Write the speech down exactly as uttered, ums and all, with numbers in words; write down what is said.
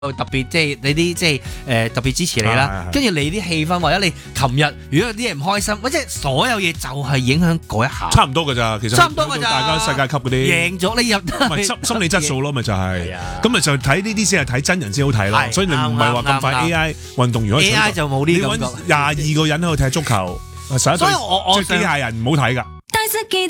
特別即係你啲即係誒特別支持你啦，跟住你啲氣氛或者你琴日如果有啲嘢唔開心，或者所有嘢就係影響嗰一下。 差唔多㗎咋，其實差唔多㗎咋， 大家世界級嗰啲贏咗你入唔係心心理質素咯，咪就係咁咪就睇呢啲先係睇真人先好睇咯。所以你唔係話咁快 A I 運動員可以 A I 就冇呢啲感覺。你揾廿二個人喺度踢足球，十一隊即係機械人唔好睇㗎。